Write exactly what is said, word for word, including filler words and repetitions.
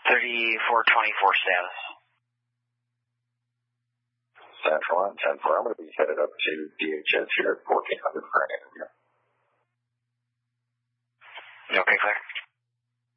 thirty-four twenty-four status. Central on ten four. I'm going to be headed up to D H S here at fourteen hundred for an interview.